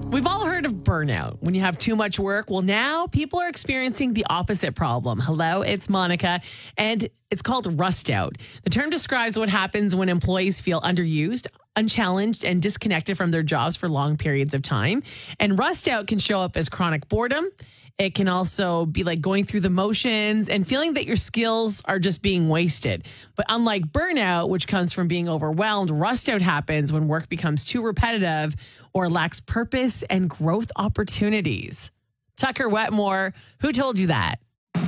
We've all heard of burnout when you have too much work. Well, now people are experiencing the opposite problem. Hello, it's Monica, and it's called rust out. The term describes what happens when employees feel underused, unchallenged, and disconnected from their jobs for long periods of time. And rust out can show up as chronic boredom. It can also be like going through the motions and feeling that your skills are just being wasted. But unlike burnout, which comes from being overwhelmed, rust out happens when work becomes too repetitive or lacks purpose and growth opportunities. Tucker Wetmore, who told you that?